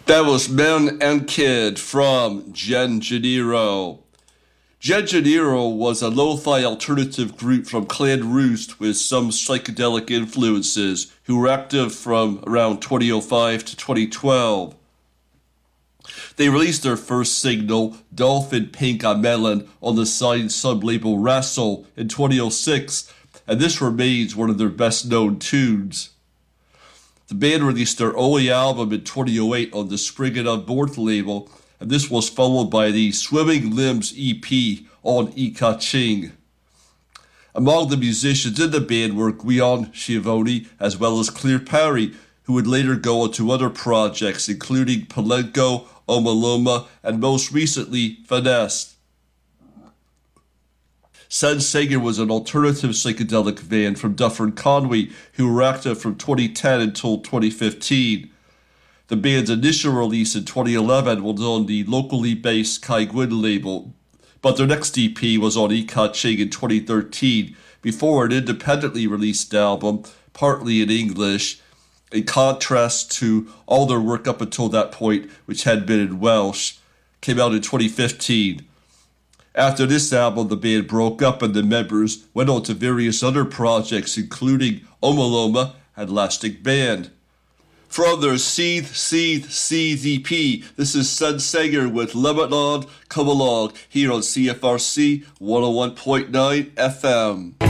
That was Men and Kid from Gen Janiro. Gen Janiro was a lo-fi alternative group from Clan Roost with some psychedelic influences who were active from around 2005 to 2012. They released their first single, Dolphin Pink on Melon, on the signed sub-label Wrestle in 2006, and this remains one of their best-known tunes. The band released their only album in 2008 on the Springin' On Board label, and this was followed by the Swimming Limbs EP on Ikaching. Among the musicians in the band were Guion Schiavone as well as Claire Perry, who would later go on to other projects including Palenko, Omaloma, and most recently Finesse. Sen Sager was an alternative psychedelic band from Dufferin Conway who were active from 2010 until 2015. The band's initial release in 2011 was on the locally based Kai Gwyn label, but their next EP was on Ikaching in 2013 before an independently released album, partly in English, in contrast to all their work up until that point, which had been in Welsh, came out in 2015. After this album, the band broke up and the members went on to various other projects, including Omaloma and Elastic Band. From their Seethe EP, this is Sen Sager with Lebanon Come Along here on CFRC 101.9 FM.